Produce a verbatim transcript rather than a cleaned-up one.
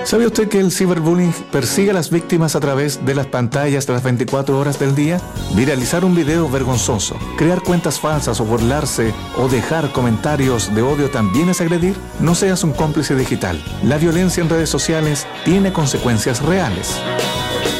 ¿Sabe usted que el ciberbullying persigue a las víctimas a través de las pantallas de las veinticuatro horas del día? Viralizar un video vergonzoso, crear cuentas falsas o burlarse o dejar comentarios de odio también es agredir. No seas un cómplice digital. La violencia en redes sociales tiene consecuencias reales.